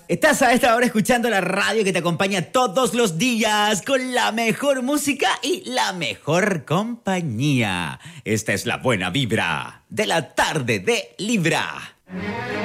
Estás a esta hora escuchando la radio que te acompaña todos los días con la mejor música y la mejor compañía. Esta es la buena vibra de la tarde de Libra.